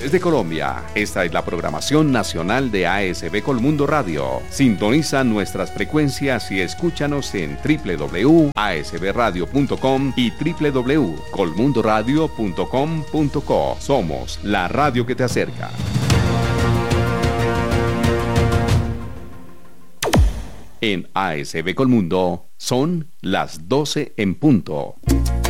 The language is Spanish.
Desde Colombia, esta es la programación nacional de ASB Colmundo Radio. Sintoniza nuestras frecuencias y escúchanos en www.asbradio.com y www.colmundoradio.com.co. Somos la radio que te acerca. En ASB Colmundo son las 12 en punto.